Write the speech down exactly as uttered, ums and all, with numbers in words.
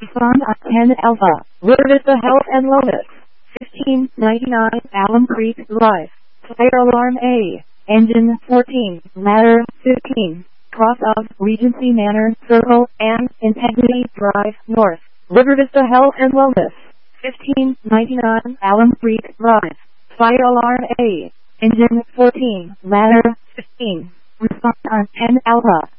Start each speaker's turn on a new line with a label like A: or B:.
A: Respond on ten Alpha, River Vista Health and Wellness, fifteen ninety-nine Alum Creek Drive, Fire Alarm A, Engine fourteen, Ladder fifteen, cross of Regency Manor Circle and Integrity Drive North, River Vista Health and Wellness, fifteen ninety-nine Alum Creek Drive, Fire Alarm A, Engine fourteen, Ladder fifteen, Respond on ten Alpha.